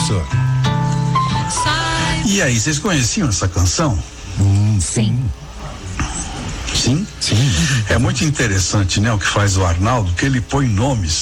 Isso. E aí, vocês conheciam essa canção? Sim. Sim? Sim. É muito interessante, né, o que faz o Arnaldo, que ele põe nomes